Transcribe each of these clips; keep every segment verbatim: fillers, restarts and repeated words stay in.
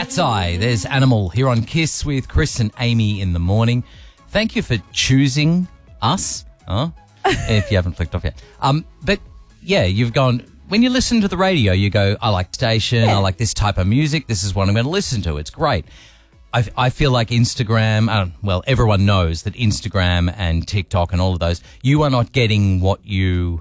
Cat's Eye. There's Animal here on Kiss with Chris and Amy in the morning. Thank you for choosing us. Huh? If you haven't clicked off yet. Um, but yeah, you've gone, when you listen to the radio, you go, I like station, yeah. I like this type of music, this is what I'm going to listen to. It's great. I, I feel like Instagram, uh, well, everyone knows that Instagram and TikTok and all of those, you are not getting what you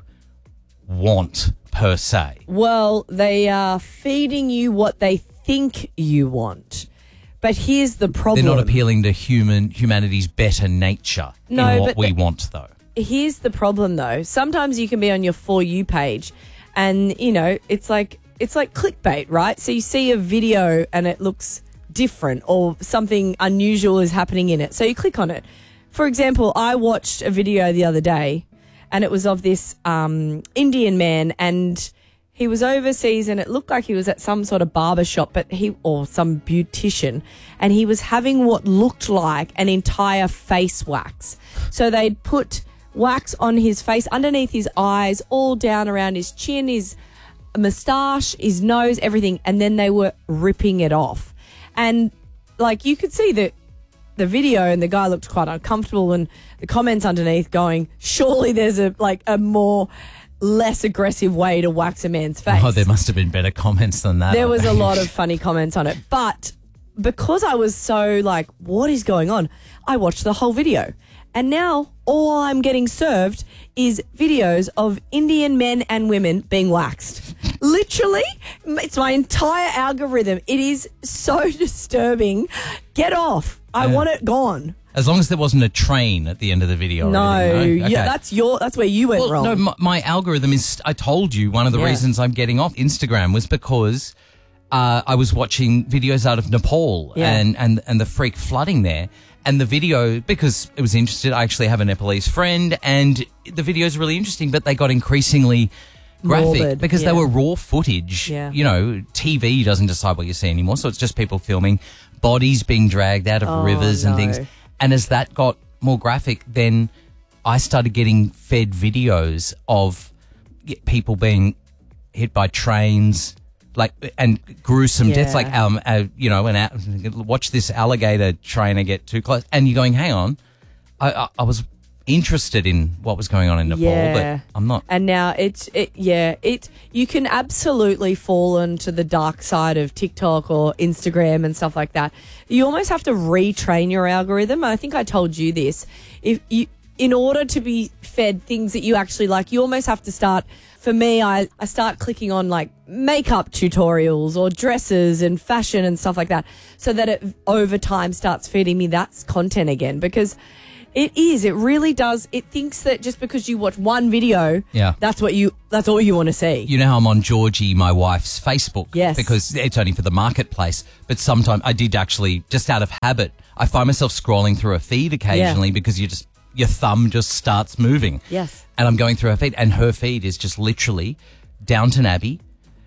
want per se. Well, they are feeding you what they think you want. But here's the problem. They're not appealing to human humanity's better nature no, in what but we the, want, though. Here's the problem, though. Sometimes you can be on your For You page and, you know, it's like it's like clickbait, right? So you see a video and it looks different or something unusual is happening in it. So you click on it. For example, I watched a video the other day and it was of this um, Indian man and he was overseas and it looked like he was at some sort of barber shop but he or some beautician and he was having what looked like an entire face wax. So they'd put wax on his face, underneath his eyes, all down around his chin, his moustache, his nose, everything, and then they were ripping it off. And, like, you could see the, the video and the guy looked quite uncomfortable and the comments underneath going, surely there's a, like, a more less aggressive way to wax a man's face. Oh, there must have been better comments than that. There was a lot of funny comments on it. But because I was so, like, what is going on, I watched the whole video. And now all I'm getting served is videos of Indian men and women being waxed. Literally, it's my entire algorithm. It is so disturbing. Get off. I yeah. want it gone. As long as there wasn't a train at the end of the video. No, or anything, no? Okay. yeah, that's your. That's where you went well, wrong. No, my, my algorithm is. I told you one of the yeah. reasons I'm getting off Instagram was because uh, I was watching videos out of Nepal yeah. and, and and the freak flooding there. And the video, because it was interested, I actually have a Nepalese friend, and the video is really interesting, but they got increasingly graphic Morbid, because yeah. they were raw footage. Yeah. You know, T V doesn't decide what you see anymore, so it's just people filming bodies being dragged out of oh, rivers no. and things. And as that got more graphic, then I started getting fed videos of people being hit by trains, like, and gruesome yeah. deaths, like, um, uh, you know, and watch this alligator trainer get too close, and you're going, hang on, I, I, I was interested in what was going on in Nepal, yeah. but I'm not. And now it's, it, yeah, it, you can absolutely fall into the dark side of TikTok or Instagram and stuff like that. You almost have to retrain your algorithm. I think I told you this. If you, in order to be fed things that you actually like, you almost have to start. For me, I, I start clicking on like makeup tutorials or dresses and fashion and stuff like that so that it over time starts feeding me that content again because it is, it really does. It thinks that just because you watch one video, yeah. that's what you, that's all you want to see. You know how I'm on Georgie, my wife's Facebook? Yes. Because it's only for the marketplace. But sometimes I did actually, just out of habit, I find myself scrolling through a feed occasionally yeah. because you just, your thumb just starts moving. Yes. And I'm going through her feed, and her feed is just literally Downton Abbey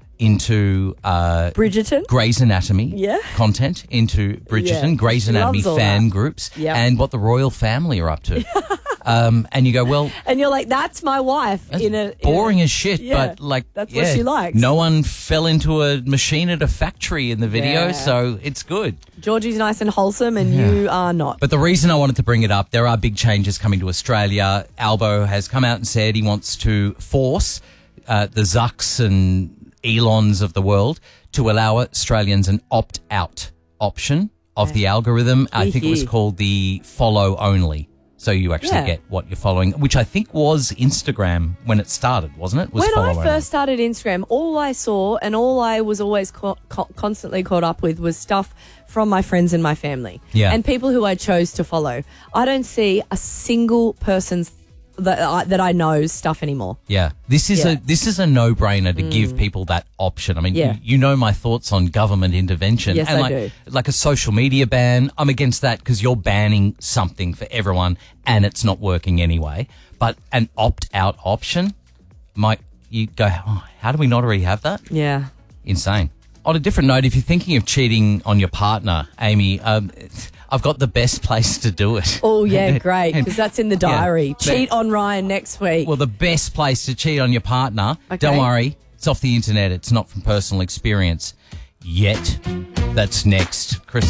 into uh, Bridgerton, Grey's Anatomy yeah. content, into Bridgerton, yeah. Grey's She Anatomy fan that. groups, yep. and what the royal family are up to. um, and you go, well... And you're like, that's my wife. That's in a, boring in a, as shit, yeah, but like... That's yeah, what she likes. No one fell into a machine at a factory in the video, yeah. so it's good. Georgie's nice and wholesome, and yeah. you are not. But the reason I wanted to bring it up, there are big changes coming to Australia. Albo has come out and said he wants to force uh, the Zucks and Elons of the world to allow Australians an opt-out option of the algorithm. I think it was called the follow only. So you actually yeah. get what you're following, which I think was Instagram when it started, wasn't it? Was when I first only. started Instagram, all I saw and all I was always co- co- constantly caught up with was stuff from my friends and my family yeah. and people who I chose to follow. I don't see a single person's that I, that I know's stuff anymore. Yeah, this is yeah. a this is a no-brainer to mm. give people that option. I mean, yeah. you, you know my thoughts on government intervention. Yes, and I like, do. Like a social media ban, I'm against that because you're banning something for everyone and it's not working anyway. But an opt-out option, might you go, oh, how do we not already have that? Yeah. Insane. On a different note, if you're thinking of cheating on your partner, Amy, um, I've got the best place to do it. Oh, yeah, great, because that's in the diary. Yeah. Cheat on Ryan next week. Well, the best place to cheat on your partner, okay. don't worry, it's off the internet. It's not from personal experience yet. That's next. Chris